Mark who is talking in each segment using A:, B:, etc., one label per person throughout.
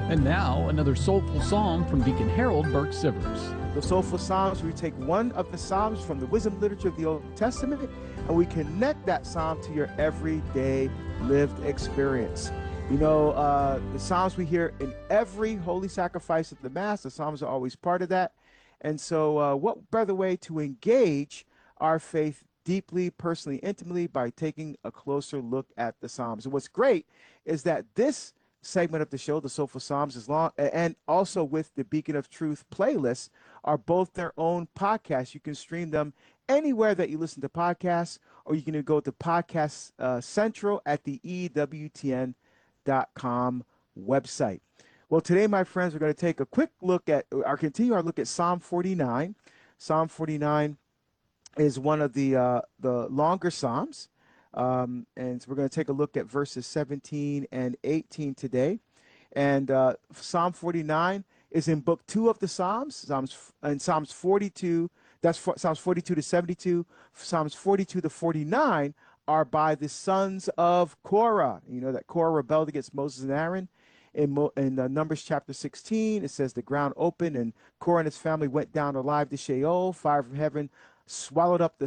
A: And now, another soulful psalm from Deacon Harold Burke Sivers.
B: The Soulful Psalms, we take one of the Psalms from the wisdom literature of the Old Testament, and we connect that Psalm to your everyday lived experience. You know, the Psalms we hear in every holy sacrifice of the Mass, the Psalms are always part of that. And so what better way to engage our faith deeply, personally, intimately by taking a closer look at the Psalms. And what's great is that this segment of the show, the Soulful Psalms, is long, and also with the Beacon of Truth playlists, are both their own podcasts. You can stream them anywhere that you listen to podcasts, or you can go to Podcast Central at the EWTN.com website. Well, today, my friends, we're going to take a quick look at, continue our look at Psalm 49. Psalm 49 is one of the longer Psalms. And so we're going to take a look at verses 17 and 18 today. And Psalm 49 is in book 2 of the Psalms, Psalms 42, Psalms 42 to 72, Psalms 42 to 49 are by the sons of Korah. You know that Korah rebelled against Moses and Aaron. In Numbers chapter 16, it says the ground opened and Korah and his family went down alive to Sheol. Fire from heaven swallowed up the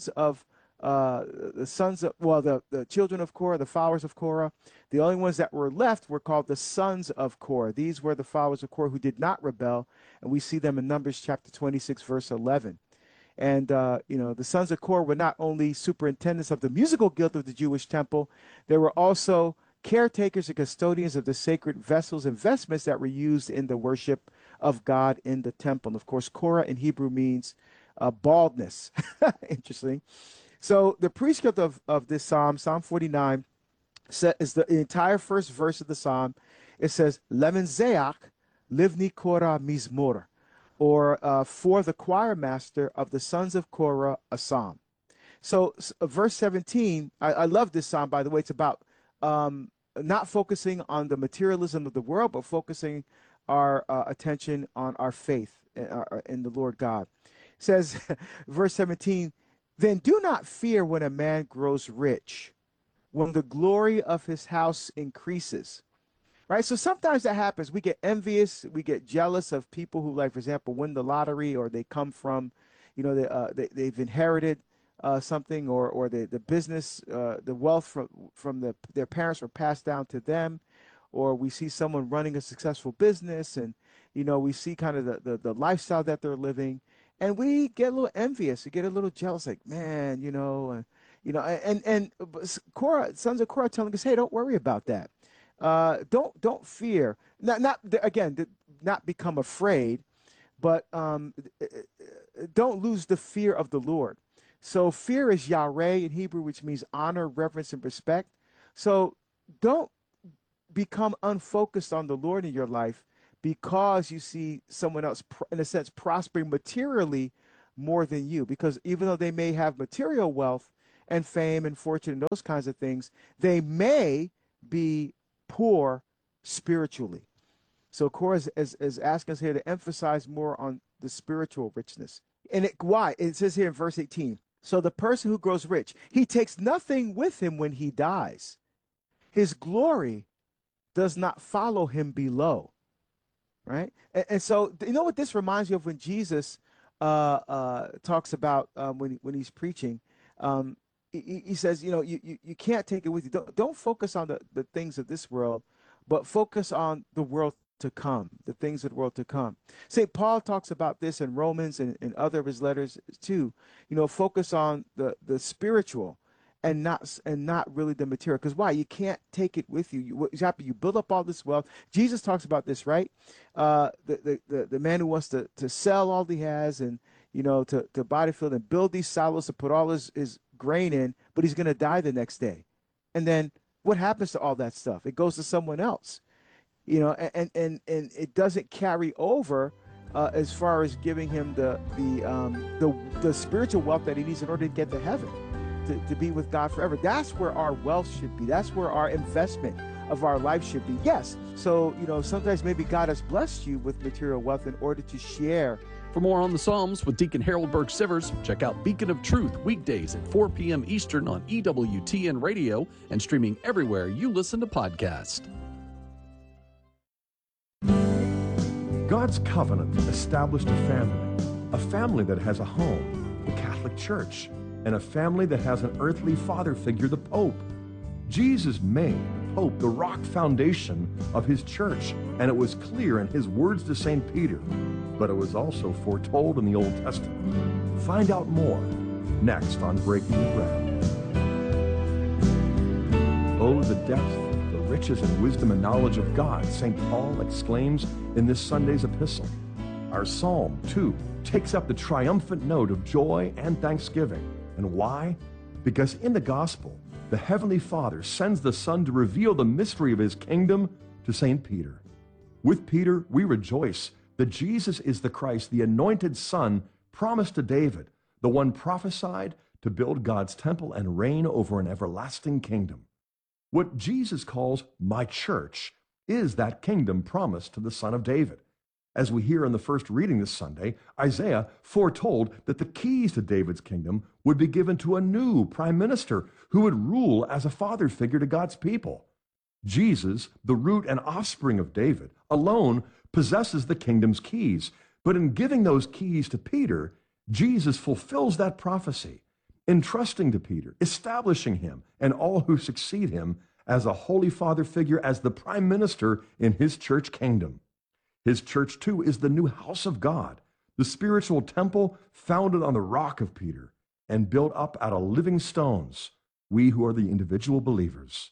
B: children of Korah, the followers of Korah. The only ones that were left were called the sons of Korah. These were the followers of Korah who did not rebel, and we see them in Numbers chapter 26, verse 11. And, the sons of Korah were not only superintendents of the musical guild of the Jewish temple, they were also caretakers and custodians of the sacred vessels and vestments that were used in the worship of God in the temple. And, of course, Korah in Hebrew means baldness. Interesting. So the prescript of this Psalm, Psalm 49, is the entire first verse of the Psalm. It says, Lemenzeach livni Korah mizmor, or for the choir master of the sons of Korah, a psalm. So verse 17, I love this Psalm, by the way. It's about not focusing on the materialism of the world, but focusing our attention on our faith in the Lord God. It says, verse 17, then do not fear when a man grows rich, when the glory of his house increases. Right? So sometimes that happens. We get envious. We get jealous of people who, like, for example, win the lottery, or they come from, they've inherited something, or the business, the wealth from their parents were passed down to them, or we see someone running a successful business, and, we see kind of the lifestyle that they're living. And we get a little envious. We get a little jealous, like, man, and Korah, sons of Korah, telling us, hey, don't worry about that. Don't fear. Not become afraid, but don't lose the fear of the Lord. So fear is Yareh in Hebrew, which means honor, reverence, and respect. So don't become unfocused on the Lord in your life, because you see someone else, in a sense, prospering materially more than you. Because even though they may have material wealth and fame and fortune and those kinds of things, they may be poor spiritually. So Korah is asking us here to emphasize more on the spiritual richness. And why? It says here in verse 18, so the person who grows rich, he takes nothing with him when he dies. His glory does not follow him below. Right? And so, you know what this reminds you of when Jesus talks about when he's preaching? He says, you can't take it with you. Don't focus on the things of this world, but focus on the world to come, the things of the world to come. St. Paul talks about this in Romans and in other of his letters too. Focus on the spiritual and not really the material. Because why? You can't take it with you. You build up all this wealth. Jesus talks about this, right? The man who wants to sell all he has and to buy the field and build these silos to put all his grain in, but he's going to die the next day. And then what happens to all that stuff? It goes to someone else, and it doesn't carry over as far as giving him the spiritual wealth that he needs in order to get to heaven, to be with God forever. That's where our wealth should be. That's where our investment of our life should be. Yes. So, sometimes maybe God has blessed you with material wealth in order to share.
A: For more on the Psalms with Deacon Harold Burke Sivers, check out Beacon of Truth weekdays at 4 p.m. Eastern on EWTN Radio and streaming everywhere you listen to podcasts.
C: God's covenant established a family that has a home, the Catholic Church, and a family that has an earthly father figure, the Pope. Jesus made the Pope the rock foundation of his church, and it was clear in his words to St. Peter, but it was also foretold in the Old Testament. Find out more next on Breaking the Bread. Oh, the depth, the riches and wisdom and knowledge of God, St. Paul exclaims in this Sunday's epistle. Our psalm, too, takes up the triumphant note of joy and thanksgiving. And why? Because in the gospel, the Heavenly Father sends the Son to reveal the mystery of his kingdom to St. Peter. With Peter, we rejoice that Jesus is the Christ, the anointed Son promised to David, the one prophesied to build God's temple and reign over an everlasting kingdom. What Jesus calls my church is that kingdom promised to the Son of David. As we hear in the first reading this Sunday, Isaiah foretold that the keys to David's kingdom would be given to a new prime minister who would rule as a father figure to God's people. Jesus, the root and offspring of David, alone possesses the kingdom's keys. But in giving those keys to Peter, Jesus fulfills that prophecy, entrusting to Peter, establishing him and all who succeed him as a holy father figure, as the prime minister in his church kingdom. His church, too, is the new house of God, the spiritual temple founded on the rock of Peter and built up out of living stones, we who are the individual believers.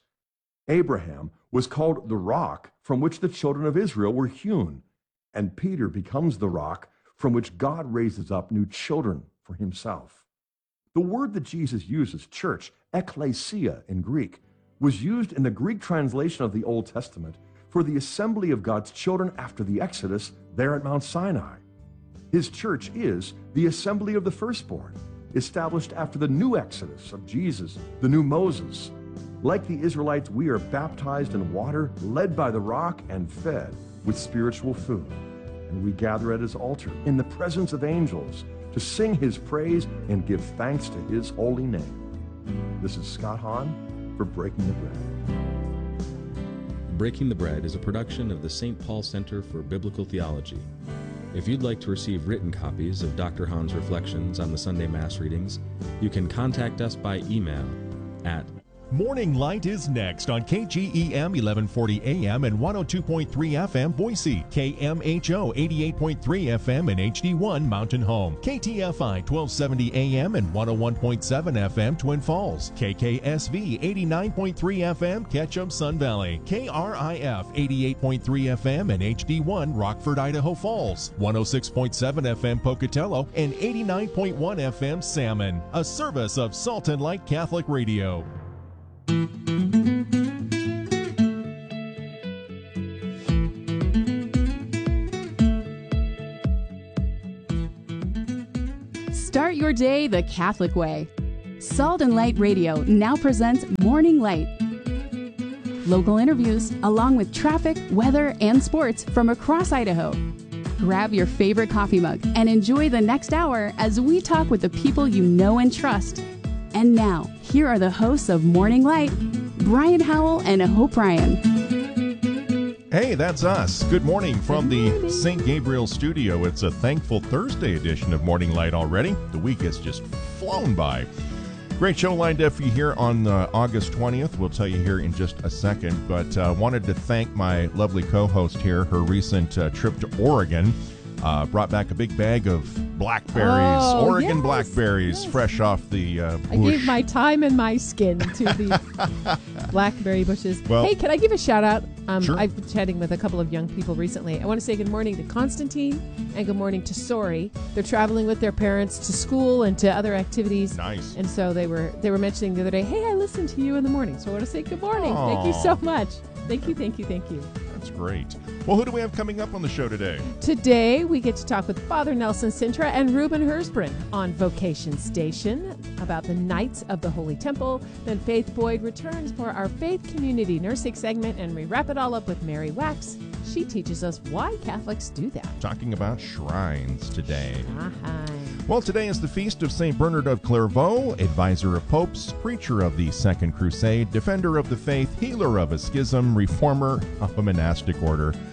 C: Abraham was called the rock from which the children of Israel were hewn, and Peter becomes the rock from which God raises up new children for himself. The word that Jesus uses, church, ekklesia in Greek, was used in the Greek translation of the Old Testament for the assembly of God's children after the Exodus there at Mount Sinai. His church is the assembly of the firstborn, established after the new Exodus of Jesus, the new Moses. Like the Israelites, we are baptized in water, led by the rock, and fed with spiritual food. And we gather at his altar in the presence of angels to sing his praise and give thanks to his holy name. This is Scott Hahn for Breaking the Bread.
D: Breaking the Bread is a production of the St. Paul Center for Biblical Theology. If you'd like to receive written copies of Dr. Hahn's reflections on the Sunday Mass readings, you can contact us by email at
E: Morning Light is next on KGEM 1140 AM and 102.3 FM Boise, KMHO 88.3 FM and HD1 Mountain Home, KTFI 1270 AM and 101.7 FM Twin Falls, KKSV 89.3 FM Ketchum Sun Valley, KRIF 88.3 FM and HD1 Rockford, Idaho Falls, 106.7 FM Pocatello and 89.1 FM Salmon, a service of Salt and Light Catholic Radio.
F: Start your day the Catholic way. Salt and Light Radio now presents Morning Light. Local interviews, along with traffic, weather, and sports from across Idaho. Grab your favorite coffee mug and enjoy the next hour as we talk with the people you know and trust. And now, here are the hosts of Morning Light, Brian Howell and Hope Ryan.
E: Hey, that's us. Good morning from the St. Gabriel studio. It's a thankful Thursday edition of Morning Light already. The week has just flown by. Great show lined up for you here on August 20th. We'll tell you here in just a second, but wanted to thank my lovely co-host here. Her recent trip to Oregon brought back a big bag of blackberries, Oregon
G: yes,
E: blackberries,
G: yes.
E: fresh off the bush.
G: I gave my time and my skin to the blackberry bushes.
E: Well,
G: hey, can I give a shout out?
E: Sure.
G: I've been chatting with a couple of young people recently. I want to say good morning to Constantine and good morning to Sori. They're traveling with their parents to school and to other activities.
E: Nice.
G: And so they were mentioning the other day, hey, I listened to you in the morning. So I want to say good morning.
E: Aww.
G: Thank you so much. Thank you, thank you, thank you.
E: That's great. Well, who do we have coming up on the show today?
G: Today, we get to talk with Father Nelson Sintra and Reuben Hersbrin on Vocation Station about the Knights of the Holy Temple. Then Faith Boyd returns for our Faith Community Nursing segment, and we wrap it all up with Mary Wax. She teaches us why Catholics do that.
E: Talking about shrines today.
G: Uh-huh.
E: Well, today is the feast of St. Bernard of Clairvaux, advisor of popes, preacher of the Second Crusade, defender of the faith, healer of a schism, reformer of a monastic order,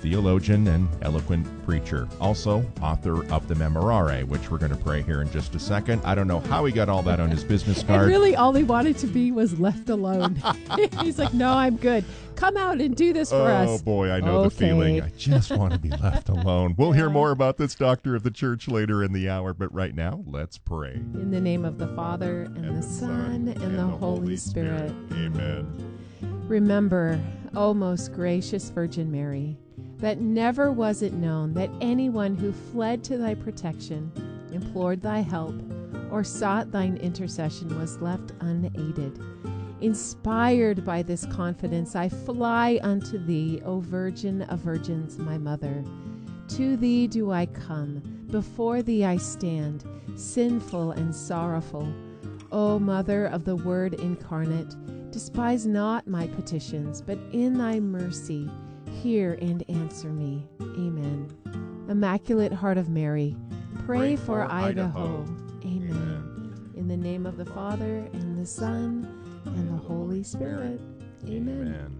E: theologian and eloquent preacher. Also, author of the Memorare, which we're going to pray here in just a second. I don't know how he got all that on his business card.
G: And really, all he wanted to be was left alone. He's like, no, I'm good. Come out and do this for us.
E: Oh, boy, I know the feeling. I just want to be left alone. We'll hear more about this doctor of the church later in the hour, but right now, let's pray.
G: In the name of the Father, and the Son, and the Holy Spirit.
E: Amen.
G: Remember, O most gracious Virgin Mary, that never was it known that anyone who fled to thy protection, implored thy help, or sought thine intercession was left unaided. Inspired by this confidence, I fly unto thee, O Virgin of Virgins, my Mother. To thee do I come, before thee I stand, sinful and sorrowful. O Mother of the Word incarnate, despise not my petitions, but in thy mercy hear and answer me. Amen. Immaculate Heart of Mary, pray for Idaho. Amen. In the name of the Father, and the Son, and the Holy Spirit. Amen.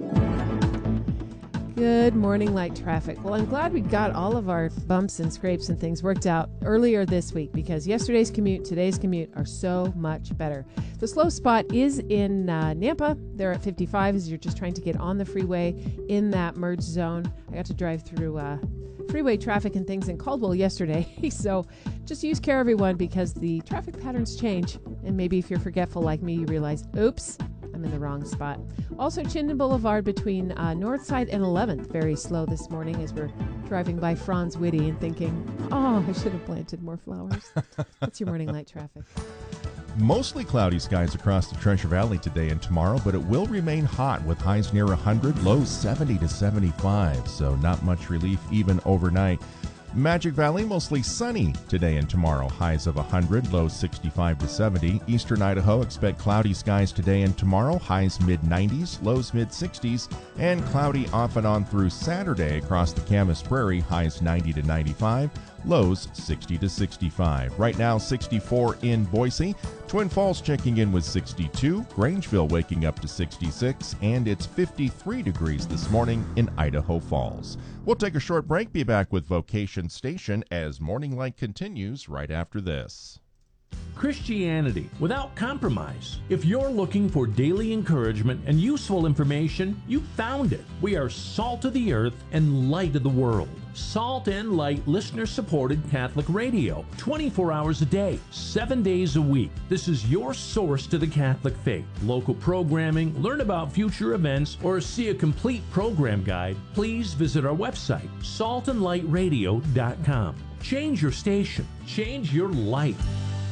G: Good morning, light traffic. Well, I'm glad we got all of our bumps and scrapes and things worked out earlier this week, because yesterday's commute, today's commute are so much better. The slow spot is in Nampa. They're at 55 as you're just trying to get on the freeway in that merge zone. I got to drive through freeway traffic and things in Caldwell yesterday. So just use care, everyone, because the traffic patterns change. And maybe if you're forgetful like me, you realize, oops, I'm in the wrong spot. Also, Chinden Boulevard between Northside and 11th, very slow this morning as we're driving by Franz Whitty and thinking, oh, I should have planted more flowers. That's your morning light traffic.
E: Mostly cloudy skies across the Treasure Valley today and tomorrow, but it will remain hot with highs near 100, lows 70 to 75, so not much relief even overnight. Magic Valley, mostly sunny today and tomorrow. Highs of 100, lows 65 to 70. Eastern Idaho, expect cloudy skies today and tomorrow. Highs mid-90s, lows mid-60s. And cloudy off and on through Saturday across the Camas Prairie. Highs 90 to 95, lows 60 to 65. Right now, 64 in Boise. Twin Falls checking in with 62. Grangeville waking up to 66. And it's 53 degrees this morning in Idaho Falls. We'll take a short break, be back with Vocation Station as Morning Light continues right after this.
H: Christianity without compromise. If you're looking for daily encouragement and useful information, you found it. We are salt of the earth and light of the world. Salt and Light listener-supported Catholic radio, 24 hours a day, 7 days a week. This is your source to the Catholic faith. Local programming, learn about future events, or see a complete program guide, please visit our website, saltandlightradio.com. Change your station. Change your life.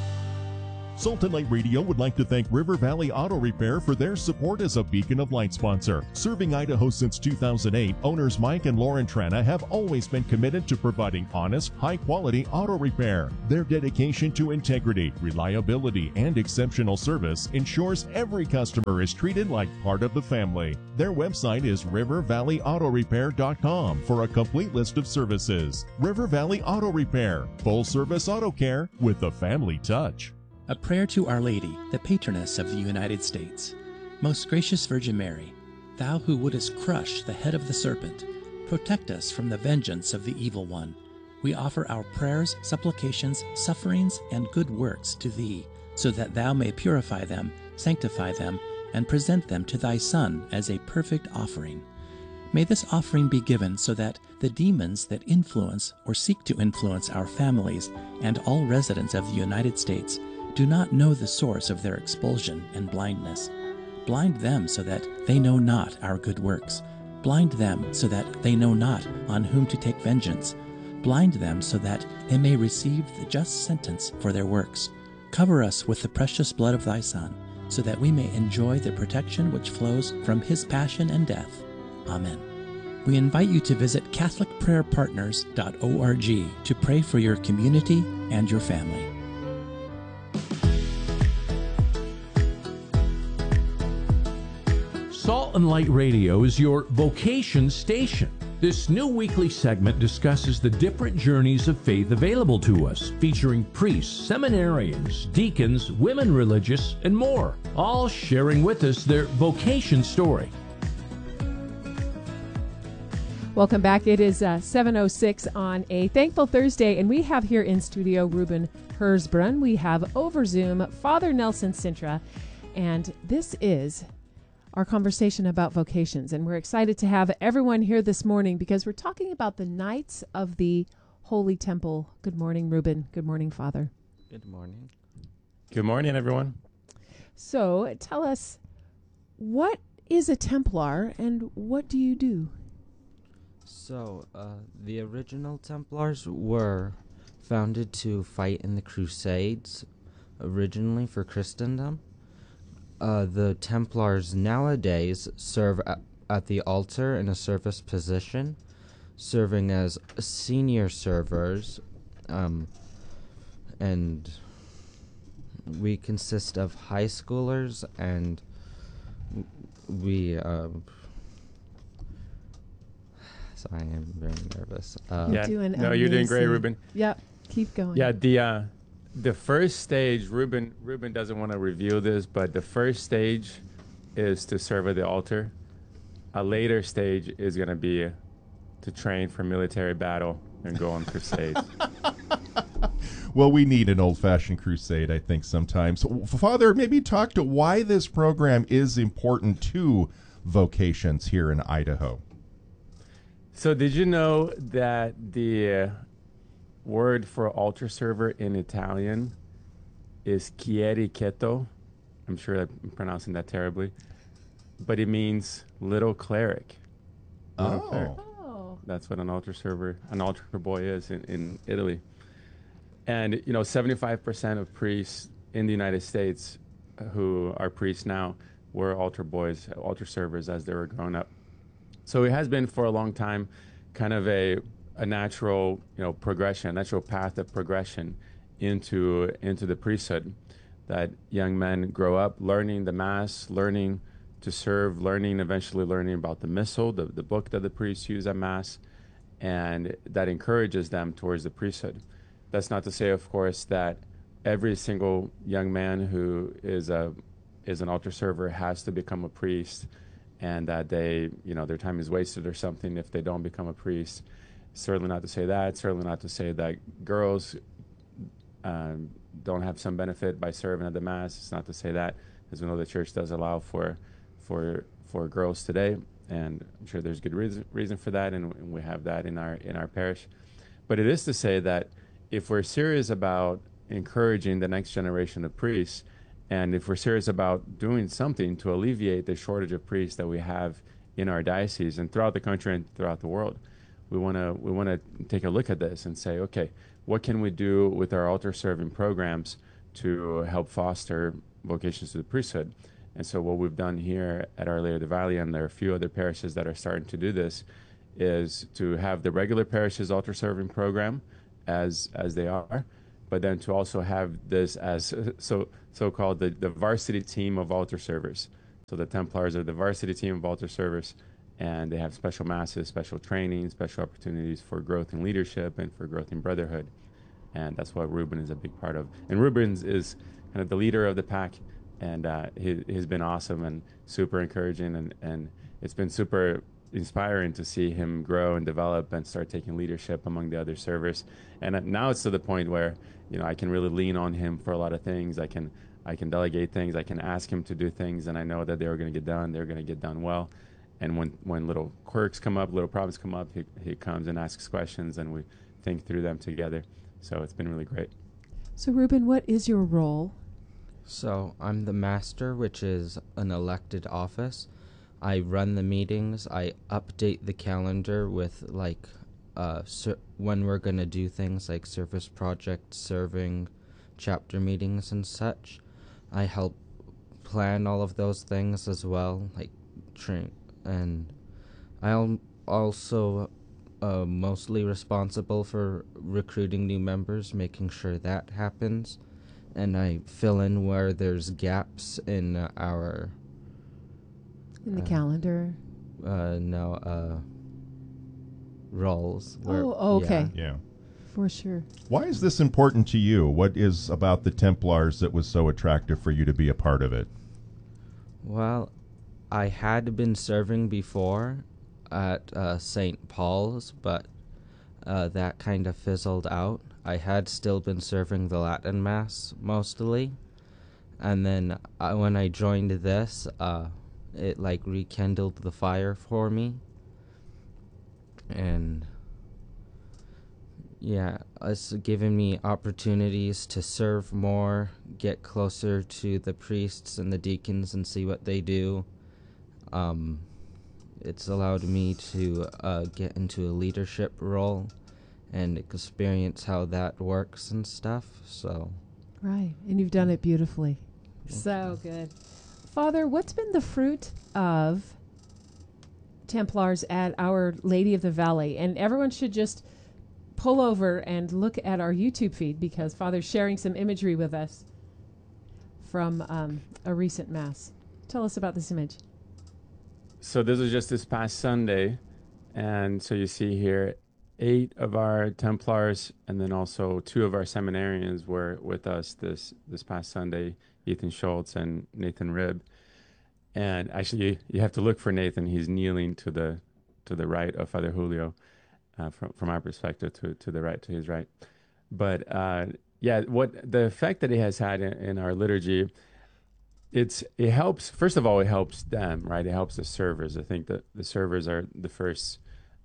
E: Salt and Light Radio would like to thank River Valley Auto Repair for their support as a Beacon of Light sponsor. Serving Idaho since 2008, owners Mike and Lauren Trana have always been committed to providing honest, high-quality auto repair. Their dedication to integrity, reliability, and exceptional service ensures every customer is treated like part of the family. Their website is rivervalleyautorepair.com for a complete list of services. River Valley Auto Repair, full-service auto care with a family touch.
I: A prayer to Our Lady, the patroness of the United States. Most gracious Virgin Mary, thou who wouldest crush the head of the serpent, protect us from the vengeance of the evil one. We offer our prayers, supplications, sufferings, and good works to thee, so that thou may purify them, sanctify them, and present them to thy Son as a perfect offering. May this offering be given so that the demons that influence or seek to influence our families and all residents of the United States do not know the source of their expulsion and blindness. Blind them so that they know not our good works. Blind them so that they know not on whom to take vengeance. Blind them so that they may receive the just sentence for their works. Cover us with the precious blood of thy Son, so that we may enjoy the protection which flows from his passion and death. Amen. We invite you to visit CatholicPrayerPartners.org to pray for your community and your family.
H: Salt and Light Radio is your vocation station. This new weekly segment discusses the different journeys of faith available to us, featuring priests, seminarians, deacons, women religious, and more, all sharing with us their vocation story.
G: Welcome back. It is 7:06 on a Thankful Thursday, and we have here in studio Ruben Hersbrunn. We have over Zoom Father Nelson Sintra, and this is our conversation about vocations. And we're excited to have everyone here this morning because we're talking about the Knights of the Holy Temple. Good morning, Ruben. Good morning, Father.
J: Good morning.
K: Good morning, everyone.
G: So tell us, what is a Templar and what do you do?
J: So, the original Templars were founded to fight in the Crusades, originally for Christendom. The Templars nowadays serve at the altar in a service position, serving as senior servers, and we consist of high schoolers, and we... So I am very nervous.
K: You're doing great, Ruben.
G: Yep, keep going.
K: Yeah, the first stage, Ruben doesn't want to reveal this, but the first stage is to serve at the altar. A later stage is going to be to train for military battle and go on crusades.
E: Well, we need an old-fashioned crusade, I think, sometimes. Father, maybe talk to why this program is important to vocations here in Idaho.
K: So did you know that the word for altar server in Italian is chiericheto? I'm sure I'm pronouncing that terribly. But it means little cleric. Little cleric. That's what an altar boy is in Italy. And, 75% of priests in the United States who are priests now were altar boys, altar servers as they were growing up. So it has been for a long time kind of a natural, progression, natural path of progression into the priesthood, that young men grow up learning the Mass, learning to serve, eventually learning about the Missal, the book that the priests use at Mass, and that encourages them towards the priesthood. That's not to say, of course, that every single young man who is an altar server has to become a priest, and that they, their time is wasted or something if they don't become a priest. Certainly not to say that. Certainly not to say that girls don't have some benefit by serving at the Mass. It's not to say that, as we know the Church does allow for girls today, and I'm sure there's good reason for that, and we have that in our parish. But it is to say that if we're serious about encouraging the next generation of priests, and if we're serious about doing something to alleviate the shortage of priests that we have in our diocese and throughout the country and throughout the world, we want to take a look at this and say, okay, what can we do with our altar serving programs to help foster vocations to the priesthood? And so what we've done here at Our Lady of the Valley, and there are a few other parishes that are starting to do this, is to have the regular parishes altar serving program as they are, but then to also have this as so-called the varsity team of altar servers. So the Templars are the varsity team of altar servers, and they have special masses, special training, special opportunities for growth in leadership and for growth in brotherhood. And that's what Ruben is a big part of. And Ruben is kind of the leader of the pack, and he's been awesome and super encouraging, and it's been super inspiring to see him grow and develop and start taking leadership among the other servers. And now it's to the point where I can really lean on him for a lot of things. I can delegate things. I can ask him to do things, and I know that they're going to get done. They're going to get done well. And when little quirks come up, little problems come up, he comes and asks questions, and we think through them together. So it's been really great.
G: So Ruben, what is your role?
J: So I'm the master, which is an elected office. I run the meetings. I update the calendar with when we're going to do things like service projects, serving, chapter meetings and such. I help plan all of those things as well, like train. And I'm also mostly responsible for recruiting new members, making sure that happens. And I fill in where there's gaps in our...
G: In the calendar?
J: Roles.
G: Okay.
E: Yeah.
G: For sure.
E: Why is this important to you? What is about the Templars that was so attractive for you to be a part of it?
J: Well, I had been serving before at St. Paul's, but that kind of fizzled out. I had still been serving the Latin Mass mostly, and then when I joined this, it like rekindled the fire for me, and yeah, it's given me opportunities to serve more, get closer to the priests and the deacons and see what they do. It's allowed me to get into a leadership role and experience how that works and stuff. So,
G: right, and you've done it beautifully. So good. Father, what's been the fruit of Templars at Our Lady of the Valley? And everyone should just pull over and look at our YouTube feed, because Father's sharing some imagery with us from a recent Mass. Tell us about this image.
K: So this was just this past Sunday, and so you see here 8 of our Templars, and then also 2 of our seminarians were with us this past Sunday, Ethan Schultz and Nathan Ribb. And actually, you have to look for Nathan. He's kneeling to the right of Father Julio, from our perspective, to the right, to his right. But yeah, what the effect that it has had in our liturgy, it helps. First of all, it helps them, right? It helps the servers. I think that the servers are the first,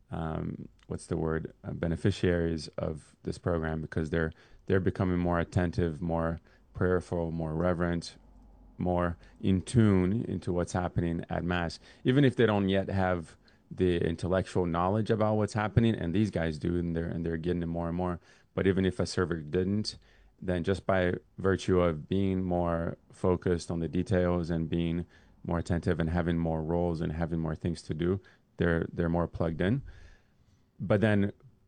K: beneficiaries of this program, because they're becoming more attentive, more prayerful, more reverent, more in tune into what's happening at Mass, even if they don't yet have the intellectual knowledge about what's happening, and these guys do, and they're getting it more and more. But even if a server didn't, then just by virtue of being more focused on the details and being more attentive and having more roles and having more things to do, they're more plugged in. But then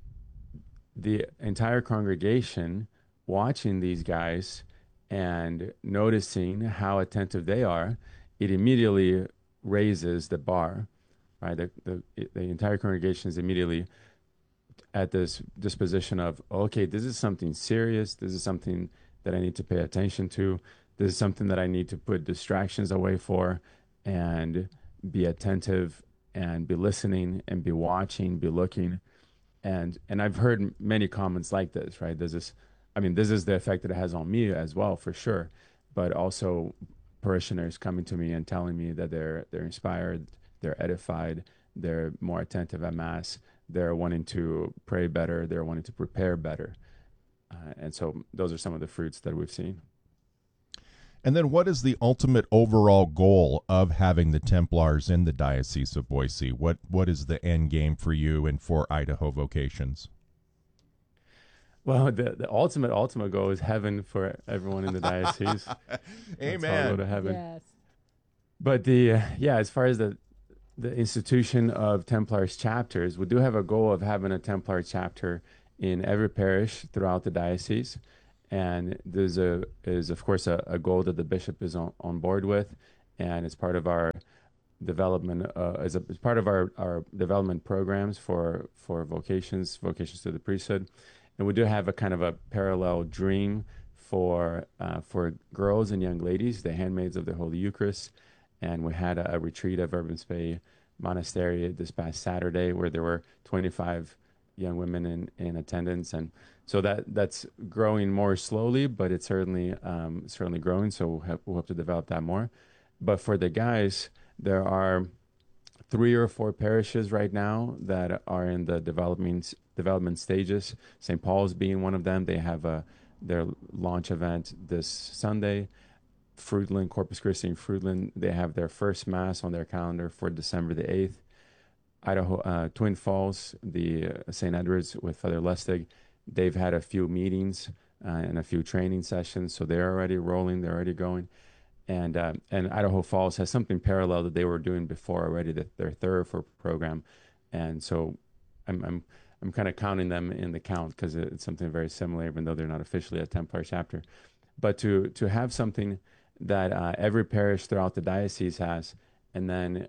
K: the entire congregation watching these guys and noticing how attentive they are, it immediately raises the bar, right? The entire congregation is immediately at this disposition of, okay, this is something serious. This is something that I need to pay attention to. This is something that I need to put distractions away for and be attentive and be listening and be watching, be looking. And I've heard many comments like this, right? This is the effect that it has on me as well, for sure. But also parishioners coming to me and telling me that they're inspired, they're edified, they're more attentive at Mass, they're wanting to pray better, they're wanting to prepare better. And so those are some of the fruits that we've seen.
E: And then what is the ultimate overall goal of having the Templars in the Diocese of Boise? What is the end game for you and for Idaho Vocations?
K: Well, the ultimate goal is heaven for everyone in the diocese.
E: Amen.
K: Go to heaven.
G: Yes.
K: But as far as the institution of Templars chapters, we do have a goal of having a Templar chapter in every parish throughout the diocese. And there's of course a goal that the bishop is on board with, and it's part of our development it's part of our development programs for vocations to the priesthood. And we do have a kind of a parallel dream for girls and young ladies, the handmaids of the Holy Eucharist. And we had a retreat at Verbum Spei Monastery this past Saturday where there were 25 young women in attendance. And so that's growing more slowly, but it's certainly growing. So we'll have to develop that more. But for the guys, there are 3 or 4 parishes right now that are in the development stages. St. Paul's being one of them. They have their launch event this Sunday. Fruitland, Corpus Christi and Fruitland, they have their first Mass on their calendar for December the 8th. Idaho, Twin Falls, the St. Edward's with Father Lustig, they've had a few meetings and a few training sessions, so they're already rolling, they're already going. And Idaho Falls has something parallel that they were doing before already, their Thurifer program. And so I'm kind of counting them in the count because it's something very similar, even though they're not officially a Templar chapter. But to have something that every parish throughout the diocese has, and then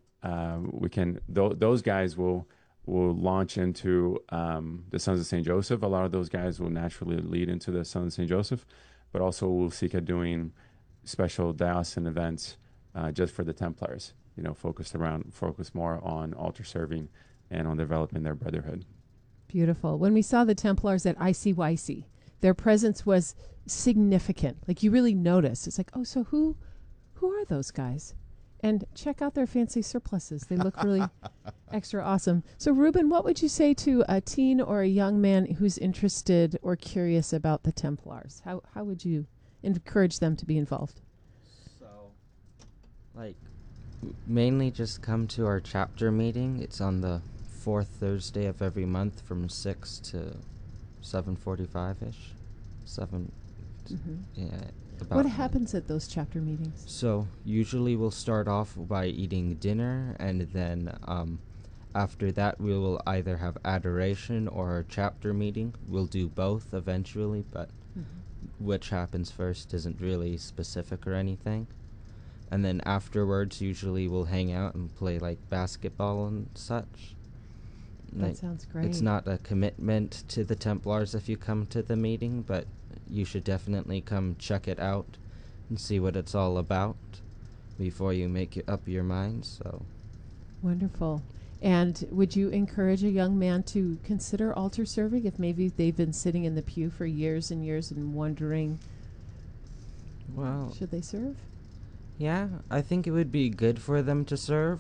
K: those guys will launch into the Sons of St. Joseph. A lot of those guys will naturally lead into the Sons of St. Joseph, but also we'll seek at doing special diocesan events just for the Templars, focused more on altar serving and on developing their brotherhood.
G: Beautiful. When we saw the Templars at ICYC, their presence was significant. Like, you really notice. It's like, oh, so who are those guys? And check out their fancy surplices. They look really extra awesome. So, Ruben, what would you say to a teen or a young man who's interested or curious about the Templars? How would you encourage them to be involved?
J: So, mainly just come to our chapter meeting. It's on the fourth Thursday of every month from 6 to 7:45-ish. 7. Yeah.
G: What happens at those chapter meetings?
J: So usually we'll start off by eating dinner, and then after that we will either have adoration or a chapter meeting. We'll do both eventually, but which happens first isn't really specific or anything. And then afterwards usually we'll hang out and play like basketball and such.
G: That sounds great.
J: It's not a commitment to the Templars if you come to the meeting, but you should definitely come check it out and see what it's all about before you make up your mind. So
G: wonderful. And would you encourage a young man to consider altar serving if maybe they've been sitting in the pew for years and years and wondering,
J: well,
G: should they serve?
J: Yeah, I think it would be good for them to serve.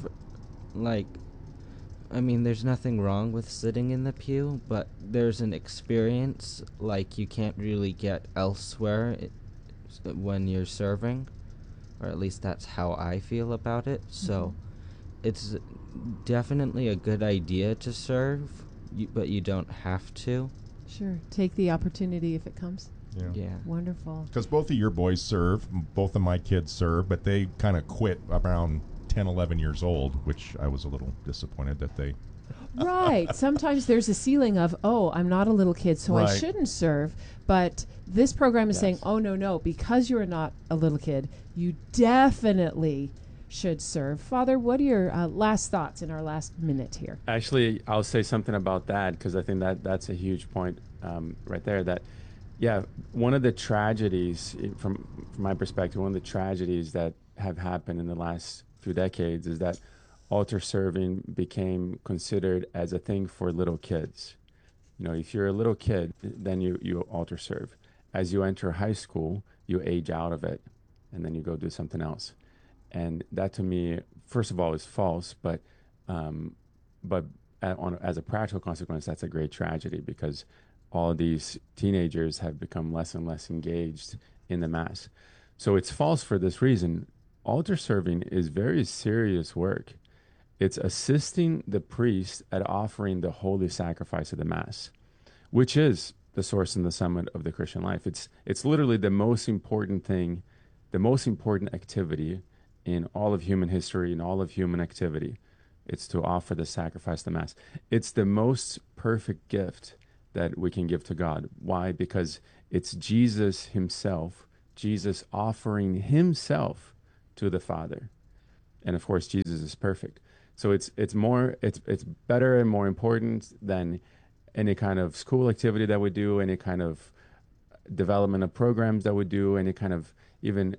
J: There's nothing wrong with sitting in the pew, but there's an experience like you can't really get elsewhere when you're serving, or at least that's how I feel about it. So it's definitely a good idea to serve, but you don't have to.
G: Sure. Take the opportunity if it comes.
J: Yeah.
G: Wonderful.
E: Because both of your boys serve, both of my kids serve, but they kind of quit around 10, 11 years old, which I was a little disappointed that they...
G: Right. Sometimes there's a ceiling of, oh, I'm not a little kid, so I shouldn't serve. But this program is saying, oh, no, because you're not a little kid, you definitely should serve. Father, what are your last thoughts in our last minute here?
K: Actually, I'll say something about that, because I think that's a huge point right there. That, one of the tragedies, from my perspective, one of the tragedies that have happened in the last few decades is that altar serving became considered as a thing for little kids. If you're a little kid, then you altar serve. As you enter high school, you age out of it, and then you go do something else. And that, to me, first of all, is false. But as a practical consequence, that's a great tragedy, because all of these teenagers have become less and less engaged in the Mass. So it's false for this reason. Altar serving is very serious work. It's assisting the priest at offering the holy sacrifice of the Mass, which is the source and the summit of the Christian life. It's literally the most important thing, the most important activity in all of human history and all of human activity. It's to offer the sacrifice of the Mass. It's the most perfect gift that we can give to God. Why? Because it's Jesus himself, Jesus offering himself to the Father. And of course, Jesus is perfect. So it's better and more important than any kind of school activity that we do, any kind of development of programs that we do, any kind of even,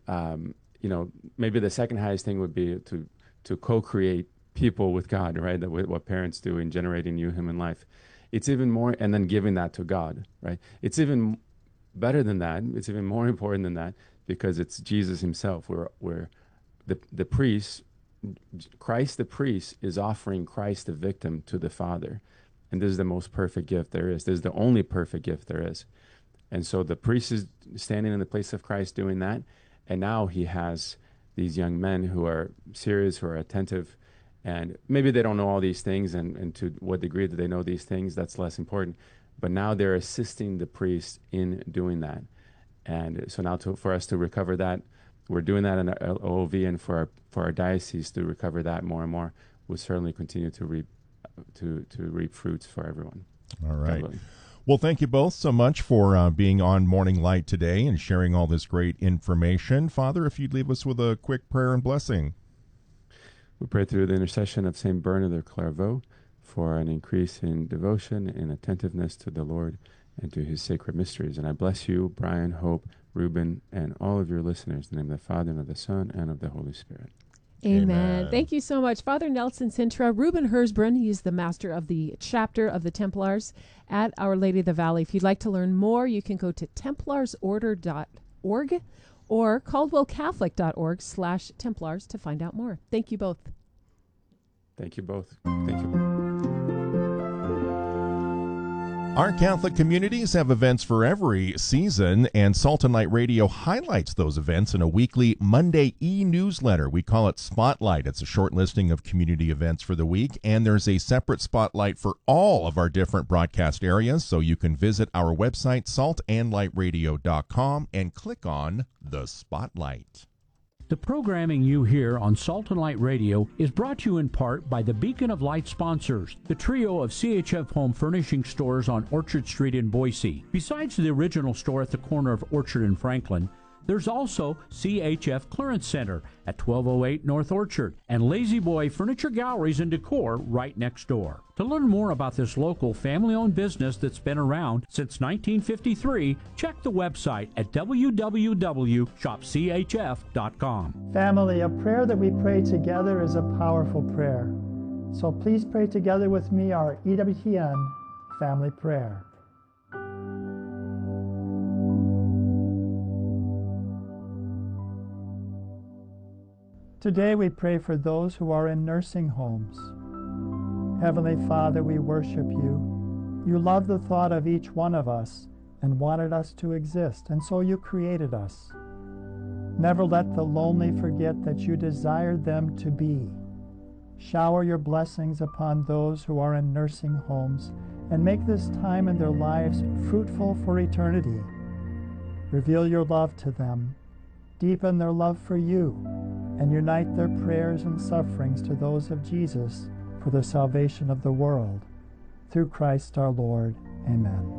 K: maybe the second highest thing would be to co-create people with God, right? That what parents do in generating new human life. It's even more, and then giving that to God, right? It's even better than that. It's even more important than that, because it's Jesus himself. We're the priest, Christ the priest, is offering Christ the victim to the Father. And this is the most perfect gift there is. This is the only perfect gift there is. And so the priest is standing in the place of Christ doing that. And now he has these young men who are serious, who are attentive. And maybe they don't know all these things, and to what degree do they know these things, that's less important. But now they're assisting the priest in doing that. And so now for us to recover that, we're doing that in our OOV, and for our diocese to recover that more and more, we'll certainly continue to reap fruits for everyone.
E: All right. Well, thank you both so much for being on Morning Light today and sharing all this great information. Father, if you'd leave us with a quick prayer and blessing.
K: We pray through the intercession of St. Bernard of Clairvaux for an increase in devotion and attentiveness to the Lord and to his sacred mysteries. And I bless you, Brian, Hope, Ruben, and all of your listeners, in the name of the Father, and of the Son, and of the Holy Spirit.
G: Amen. Thank you so much, Father Nelson Sintra. Reuben Hersbrun, he's the master of the chapter of the Templars at Our Lady of the Valley. If you'd like to learn more, you can go to templarsorder.org or caldwellcatholic.org/Templars to find out more. Thank you both.
K: Thank you both. Thank you.
E: Our Catholic communities have events for every season, and Salt and Light Radio highlights those events in a weekly Monday e-newsletter. We call it Spotlight. It's a short listing of community events for the week, and there's a separate spotlight for all of our different broadcast areas, so you can visit our website, saltandlightradio.com, and click on the Spotlight.
H: The programming you hear on Salt and Light Radio is brought to you in part by the Beacon of Light sponsors, the trio of CHF Home Furnishing stores on Orchard Street in Boise. Besides the original store at the corner of Orchard and Franklin, there's also CHF Clearance Center at 1208 North Orchard and Lazy Boy Furniture Galleries and Decor right next door. To learn more about this local family-owned business that's been around since 1953, check the website at www.shopchf.com.
L: Family, a prayer that we pray together is a powerful prayer. So please pray together with me our EWTN family prayer. Today we pray for those who are in nursing homes. Heavenly Father, we worship you. You love the thought of each one of us and wanted us to exist, and so you created us. Never let the lonely forget that you desired them to be. Shower your blessings upon those who are in nursing homes and make this time in their lives fruitful for eternity. Reveal your love to them. Deepen their love for you, and unite their prayers and sufferings to those of Jesus for the salvation of the world. Through Christ our Lord. Amen.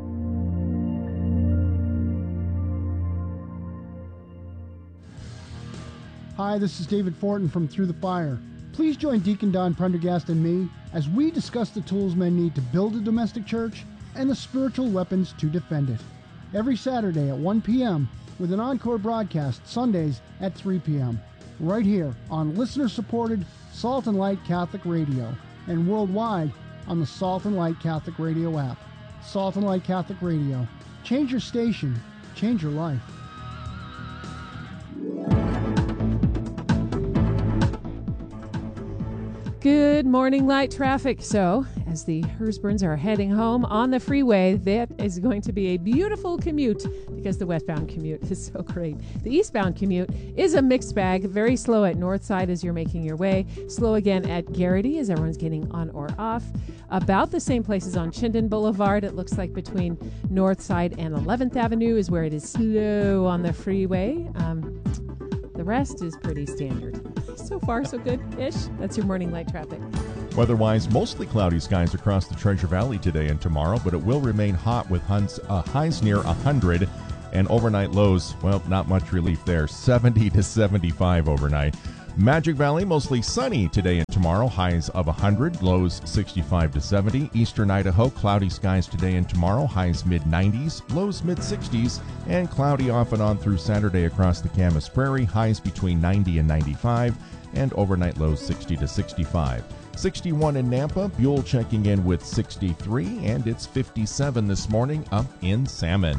M: Hi, this is David Fortin from Through the Fire. Please join Deacon Don Prendergast and me as we discuss the tools men need to build a domestic church and the spiritual weapons to defend it. Every Saturday at 1 p.m., with an encore broadcast Sundays at 3 p.m. right here on listener-supported Salt and Light Catholic Radio and worldwide on the Salt and Light Catholic Radio app. Salt and Light Catholic Radio. Change your station. Change your life.
G: Good morning, light traffic. So, as the Hersbrun's are heading home on the freeway, that is going to be a beautiful commute because the westbound commute is so great. The eastbound commute is a mixed bag, very slow at Northside as you're making your way, slow again at Garrity as everyone's getting on or off. About the same places on Chinden Boulevard. It looks like between Northside and 11th Avenue is where it is slow on the freeway. The rest is pretty standard. So far, so good-ish. That's your morning light traffic.
E: Weather-wise, mostly cloudy skies across the Treasure Valley today and tomorrow, but it will remain hot with highs near 100 and overnight lows, well, not much relief there, 70 to 75 overnight. Magic Valley, mostly sunny today and tomorrow, highs of 100, lows 65 to 70. Eastern Idaho, cloudy skies today and tomorrow, highs mid-90s, lows mid-60s, and cloudy off and on through Saturday across the Camas Prairie, highs between 90 and 95, and overnight lows 60 to 65. 61 in Nampa, Buell checking in with 63, and it's 57 this morning up in Salmon.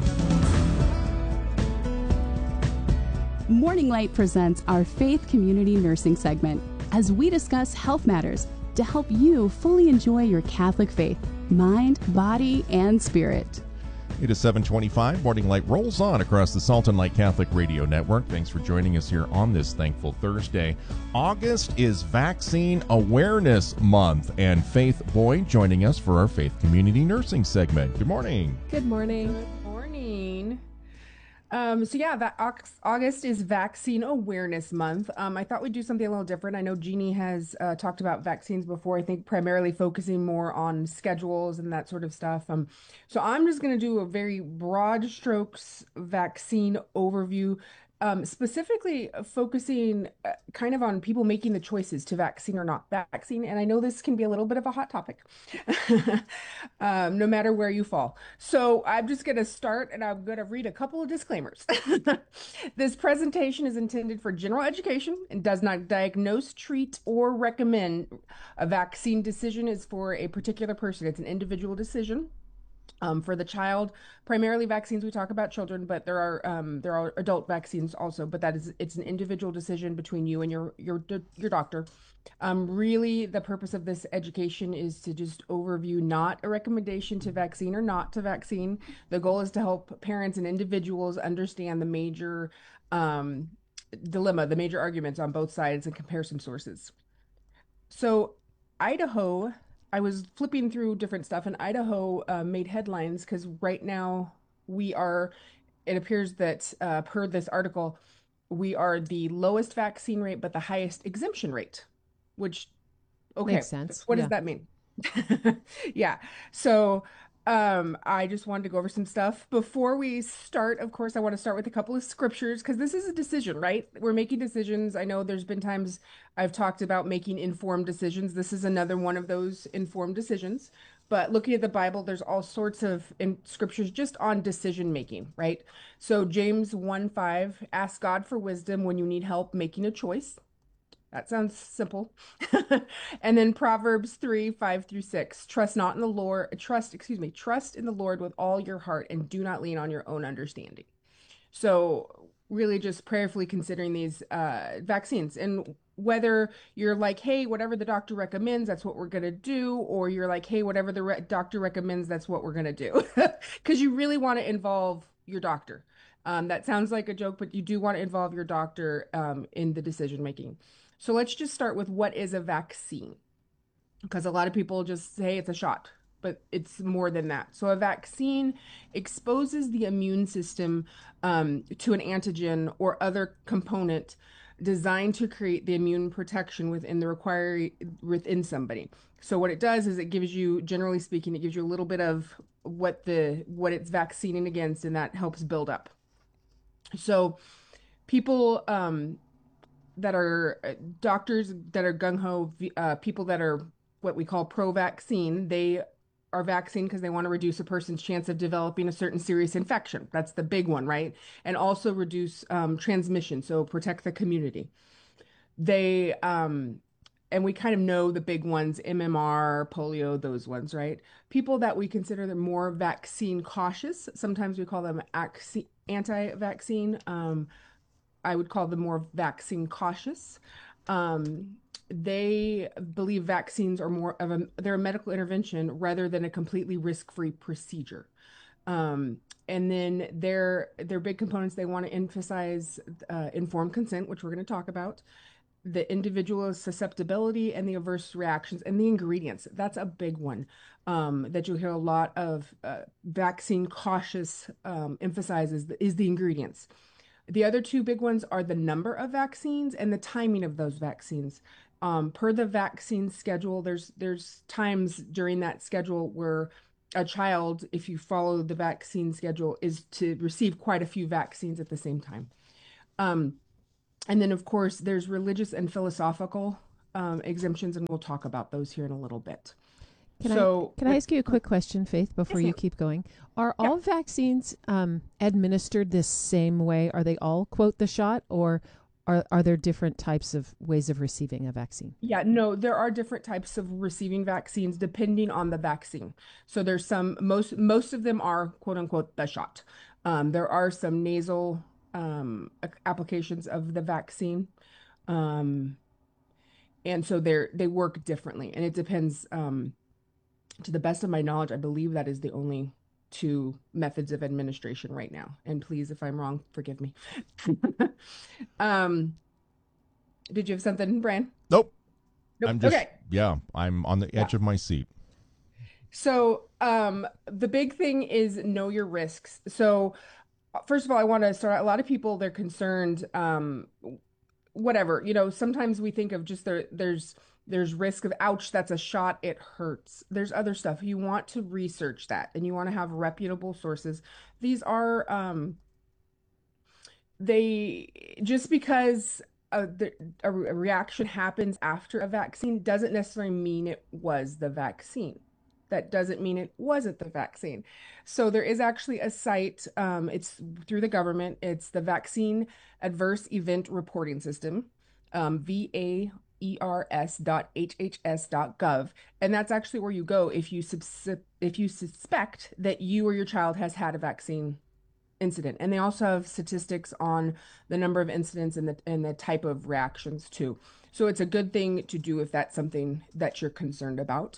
F: Morning Light presents our Faith Community Nursing segment as we discuss health matters to help you fully enjoy your Catholic faith, mind, body, and spirit.
E: It is 7:25. Morning Light rolls on across the Salt and Light Catholic Radio Network. Thanks for joining us here on this thankful Thursday. August is Vaccine Awareness Month, and Faith Boyd joining us for our Faith Community Nursing segment. Good morning.
G: Good morning.
N: Good morning. August is Vaccine Awareness Month. I thought we'd do something a little different. I know Jeannie has talked about vaccines before, I think primarily focusing more on schedules and that sort of stuff. So I'm just going to do a very broad strokes vaccine overview, specifically focusing kind of on people making the choices to vaccine or not vaccine. And I know this can be a little bit of a hot topic. no matter where you fall. So I'm just going to start and I'm going to read a couple of disclaimers. This presentation is intended for general education and does not diagnose, treat, or recommend. A vaccine decision is for a particular person. It's an individual decision. For the child, primarily vaccines, we talk about children, but there are adult vaccines also, but it's an individual decision between you and your doctor. Really, the purpose of this education is to just overview, not a recommendation to vaccine or not to vaccine. The goal is to help parents and individuals understand the major dilemma, the major arguments on both sides and compare some sources. So Idaho, I was flipping through different stuff, and Idaho made headlines because right now it appears that per this article, we are the lowest vaccine rate, but the highest exemption rate, which, okay.
G: Makes sense.
N: What does that mean? Yeah. So I just wanted to go over some stuff. Before we start, of course, I want to start with a couple of scriptures because this is a decision, right? We're making decisions. I know there's been times I've talked about making informed decisions. This is another one of those informed decisions. But looking at the Bible, there's all sorts of scriptures just on decision making, right? So James 1:5, ask God for wisdom when you need help making a choice. That sounds simple. And then Proverbs 3:5-6. Trust in the Lord with all your heart and do not lean on your own understanding. So really just prayerfully considering these vaccines, and whether you're like, hey, whatever the doctor recommends, that's what we're going to do, or you're like, hey, whatever the doctor recommends, that's what we're going to do. Because you really want to involve your doctor. That sounds like a joke, but you do want to involve your doctor in the decision making. So let's just start with what is a vaccine, because a lot of people just say it's a shot, but it's more than that. So a vaccine exposes the immune system to an antigen or other component designed to create the immune protection within somebody. So what it does is it gives you, generally speaking, it gives you a little bit of what it's vaccinating against, and that helps build up. So people that are doctors that are gung-ho, people that are what we call pro-vaccine, they are vaccinated because they want to reduce a person's chance of developing a certain serious infection. That's the big one, right? And also reduce transmission, so protect the community. They, and we kind of know the big ones, MMR, polio, those ones, right? People that we consider them more vaccine cautious, sometimes we call them anti-vaccine. I would call them more vaccine cautious. They believe vaccines are more of they're a medical intervention rather than a completely risk-free procedure. And then their big components, they want to emphasize informed consent, which we're going to talk about, the individual susceptibility and the adverse reactions, and the ingredients. That's a big one that you'll hear a lot of vaccine cautious emphasizes is the ingredients. The other two big ones are the number of vaccines and the timing of those vaccines. Per the vaccine schedule, there's times during that schedule where a child, if you follow the vaccine schedule, is to receive quite a few vaccines at the same time. And then, of course, there's religious and philosophical exemptions, and we'll talk about those here in a little bit.
G: Can I ask you a quick question, Faith, before you keep going? Are all vaccines administered this same way? Are they all, quote, the shot, or are there different types of ways of receiving a vaccine?
N: Yeah, no, there are different types of receiving vaccines depending on the vaccine. So there's most of them are, quote unquote, the shot. There are some nasal applications of the vaccine. And so they work differently, and it depends. To the best of my knowledge, I believe that is the only two methods of administration right now. And please, if I'm wrong, forgive me. Did you have something, Brian?
E: Nope.
N: I'm just, okay.
E: Yeah, I'm on the edge of my seat.
N: So the big thing is know your risks. So first of all, I want to start out, a lot of people, they're concerned, whatever, sometimes we think of just there's risk of, ouch, that's a shot, it hurts. There's other stuff. You want to research that, and you want to have reputable sources. These are, just because a reaction happens after a vaccine doesn't necessarily mean it was the vaccine. that doesn't mean it wasn't the vaccine. So there is actually a site, it's through the government. It's the Vaccine Adverse Event Reporting System, VAERS.HHS.gov. And that's actually where you go if you suspect that you or your child has had a vaccine incident. And they also have statistics on the number of incidents and the type of reactions too. So it's a good thing to do if that's something that you're concerned about.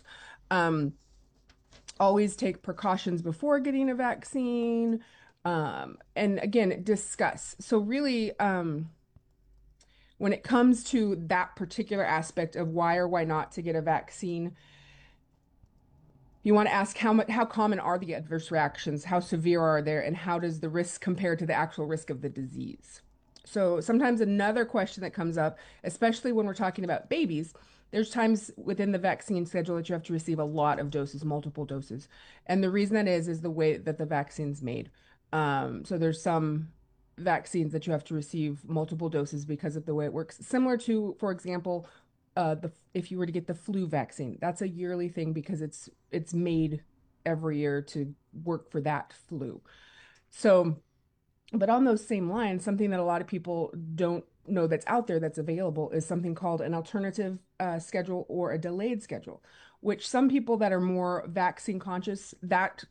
N: Always take precautions before getting a vaccine. And again, discuss. So really, when it comes to that particular aspect of why or why not to get a vaccine, you want to ask how common are the adverse reactions, how severe are they, and how does the risk compare to the actual risk of the disease? So sometimes another question that comes up, especially when we're talking about babies, there's times within the vaccine schedule that you have to receive a lot of doses, multiple doses. And the reason that is the way that the vaccine's made. So there's some vaccines that you have to receive multiple doses because of the way it works. Similar to, for example, if you were to get the flu vaccine, that's a yearly thing because it's made every year to work for that flu. So, but on those same lines, something that a lot of people don't know that's out there that's available is something called an alternative schedule or a delayed schedule, which some people that are more vaccine that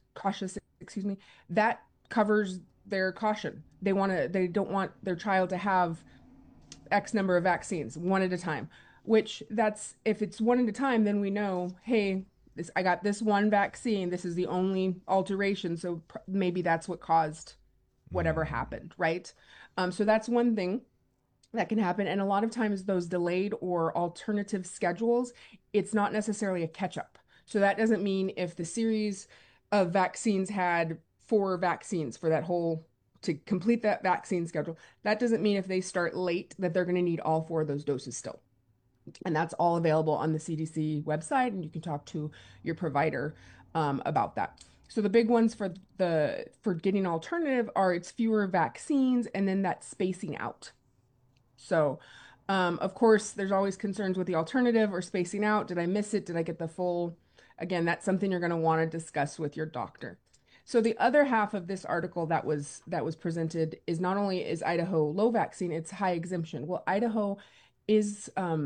N: covers their caution. They don't want their child to have X number of vaccines one at a time, which if it's one at a time, then we know, hey, I got this one vaccine. This is the only alteration. So maybe that's what caused whatever happened, right? So that's one thing that can happen. And a lot of times those delayed or alternative schedules, it's not necessarily a catch up. So that doesn't mean if the series of vaccines had 4 vaccines for that whole, to complete that vaccine schedule, that doesn't mean if they start late that they're going to need all 4 of those doses still. And that's all available on the CDC website, and you can talk to your provider about that. So the big ones for getting alternative are it's fewer vaccines and then that spacing out. So, of course, there's always concerns with the alternative or spacing out. Did I miss it? Did I get the full? Again, that's something you're going to want to discuss with your doctor. So the other half of this article that was presented is not only is Idaho low vaccine, it's high exemption. Well, Idaho is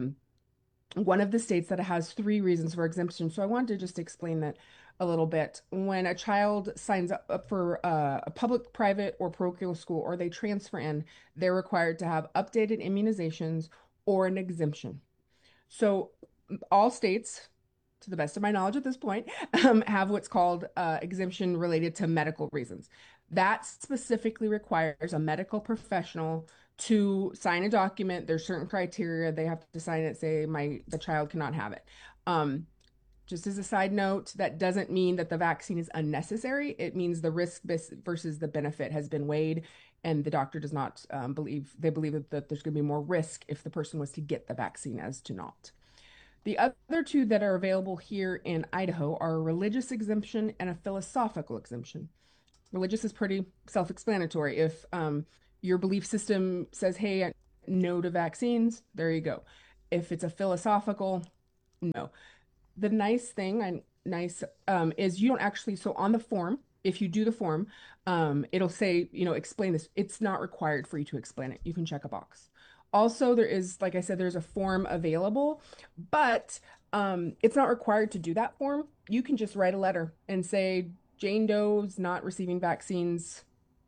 N: one of the states that has 3 reasons for exemption. So I wanted to just explain that a little bit. When a child signs up for a public, private, or parochial school, or they transfer in, they're required to have updated immunizations or an exemption. So all states, to the best of my knowledge at this point, have what's called exemption related to medical reasons. That specifically requires a medical professional to sign a document. There's certain criteria they have to sign it, say the child cannot have it. Just as a side note, that doesn't mean that the vaccine is unnecessary. It means the risk versus the benefit has been weighed, and the doctor does not believe that there's going to be more risk if the person was to get the vaccine as to not. The other 2 that are available here in Idaho are a religious exemption and a philosophical exemption. Religious is pretty self-explanatory. If your belief system says, hey, no to vaccines, there you go. If it's a philosophical, no. The nice thing is you don't actually, so on the form, if you do the form, it'll say, explain this. It's not required for you to explain it. You can check a box. Also, there is, like I said, there's a form available, but it's not required to do that form. You can just write a letter and say, Jane Doe's not receiving vaccines.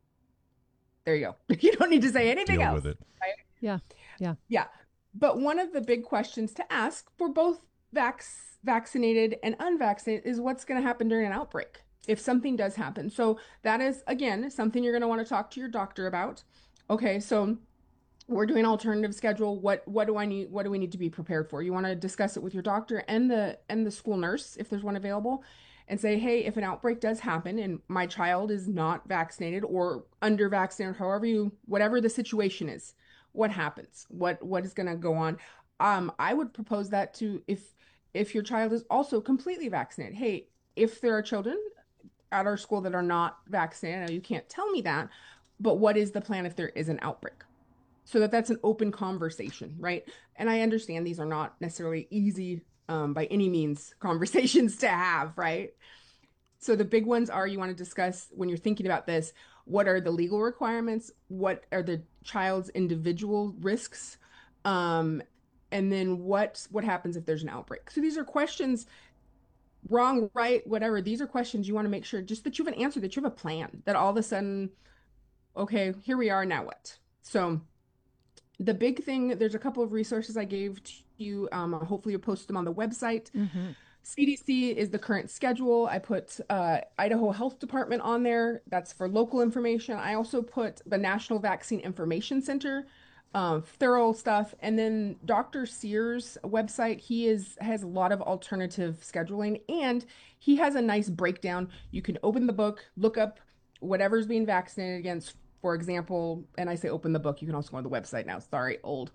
N: There you go. You don't need to say anything else.
E: Deal with it.
N: Right?
G: Yeah.
N: But one of the big questions to ask for both vaccinated and unvaccinated is what's going to happen during an outbreak if something does happen. So that is, again, something you're going to want to talk to your doctor about. Okay, so we're doing alternative schedule. What do I need? What do we need to be prepared for? You want to discuss it with your doctor and the school nurse if there's one available, and say, hey, if an outbreak does happen and my child is not vaccinated or under vaccinated, whatever the situation is, what happens? What is going to go on? I would propose that to if your child is also completely vaccinated. Hey, if there are children at our school that are not vaccinated, I know you can't tell me that, but what is the plan if there is an outbreak? So that's an open conversation, right? And I understand these are not necessarily easy by any means conversations to have, right? So the big ones are, you want to discuss when you're thinking about this, what are the legal requirements? What are the child's individual risks? And then what happens if there's an outbreak? So these are questions, wrong, right, whatever. These are questions you want to make sure just that you have an answer, that you have a plan, that all of a sudden, okay, here we are, now what? So the big thing, there's a couple of resources I gave to you. Hopefully you'll post them on the website. CDC is the current schedule. I put Idaho Health Department on there. That's for local information. I also put the National Vaccine Information Center, thorough stuff. And then Dr. Sears' website, has a lot of alternative scheduling, and he has a nice breakdown. You can open the book, look up whatever's being vaccinated against. For example, and I say open the book, you can also go on the website now. Sorry, old.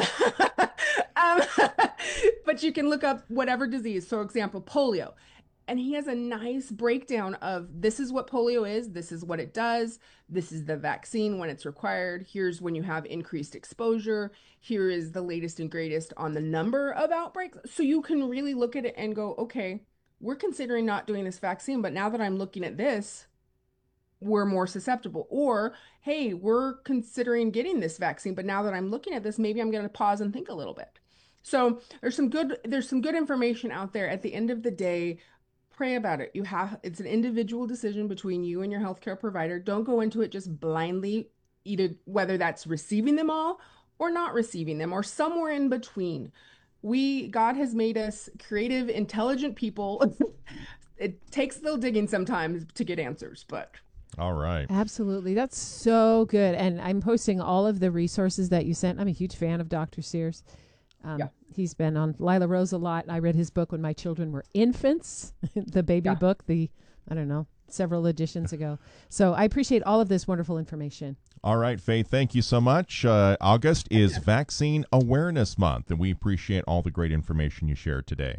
N: But you can look up whatever disease. So example, polio. And he has a nice breakdown of this is what polio is, this is what it does, this is the vaccine when it's required, here's when you have increased exposure, here is the latest and greatest on the number of outbreaks. So you can really look at it and go, okay, we're considering not doing this vaccine, but now that I'm looking at this, we're more susceptible. Or, hey, we're considering getting this vaccine, but now that I'm looking at this, maybe I'm going to pause and think a little bit. So there's some good information out there. At the end of the day, pray about it. It's an individual decision between you and your healthcare provider. Don't go into it just blindly, either whether that's receiving them all or not receiving them or somewhere in between. God has made us creative, intelligent people. It takes a little digging sometimes to get answers, but
E: all right.
G: Absolutely. That's so good. And I'm posting all of the resources that you sent. I'm a huge fan of Dr. Sears. He's been on Lila Rose a lot. I read his book when my children were infants, the baby book, several editions ago. So I appreciate all of this wonderful information.
E: All right, Faith, thank you so much. August is Vaccine Awareness Month, and we appreciate all the great information you shared today.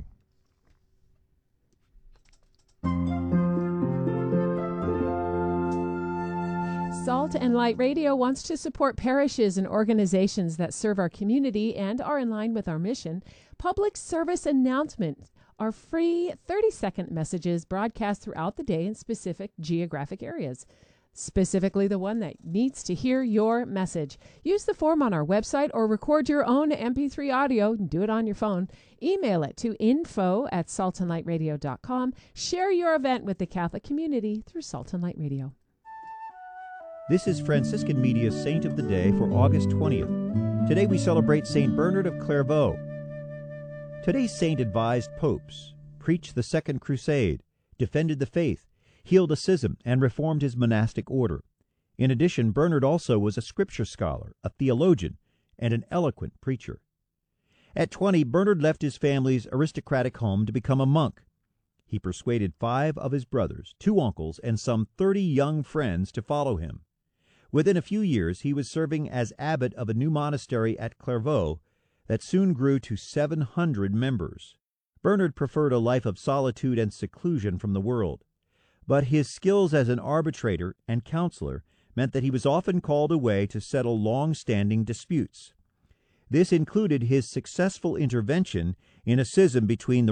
G: Salt and Light Radio wants to support parishes and organizations that serve our community and are in line with our mission. Public service announcements are free 30-second messages broadcast throughout the day in specific geographic areas, specifically the one that needs to hear your message. Use the form on our website or record your own MP3 audio and do it on your phone. Email it to info@saltandlightradio.com. Share your event with the Catholic community through Salt and Light Radio.
O: This is Franciscan Media's Saint of the Day for August 20th. Today we celebrate St. Bernard of Clairvaux. Today's saint advised popes, preached the Second Crusade, defended the faith, healed a schism, and reformed his monastic order. In addition, Bernard also was a scripture scholar, a theologian, and an eloquent preacher. At 20, Bernard left his family's aristocratic home to become a monk. He persuaded 5 of his brothers, 2 uncles, and some 30 young friends to follow him. Within a few years, he was serving as abbot of a new monastery at Clairvaux that soon grew to 700 members. Bernard preferred a life of solitude and seclusion from the world, but his skills as an arbitrator and counselor meant that he was often called away to settle long-standing disputes. This included his successful intervention in a schism between the